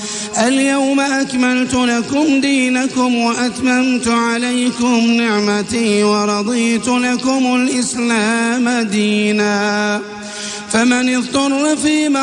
اليوم أكملت لكم دينكم وأتممت عليكم نعمتي ورضيت لكم الإسلام دينا. فمن اضطر في